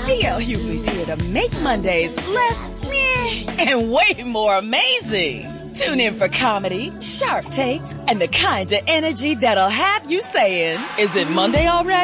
DL Hughley's here to make Mondays less meh and way more amazing. Tune in for comedy, sharp takes, and the kind of energy that'll have you saying, "Is it Monday already?"